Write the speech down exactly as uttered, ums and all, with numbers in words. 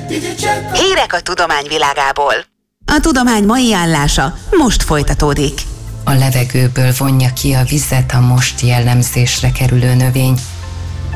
Hírek a tudomány világából. A tudomány mai állása most folytatódik. A levegőből vonja ki a vizet a most jellemzésre kerülő növény.